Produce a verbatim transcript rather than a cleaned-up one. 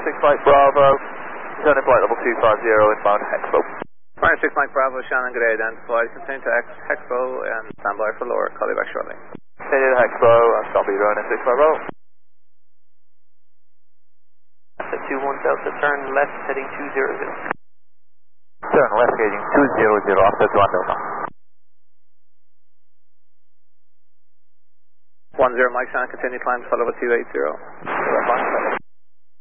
six Mike Bravo, turning flight level two five zero inbound Hexpo. Runway six Mike Bravo, Shannon, good day, identified, continue to X, Hexpo and stand by for lower, call you back shortly. Continue to Hexpo, and stop you running six Mike Bravo. That's a two one Delta, turn left heading two zero zero. Turn left heading two zero zero, after two one Delta. one zero Mike Shannon, continue climb to level two eight zero. Yeah, fine.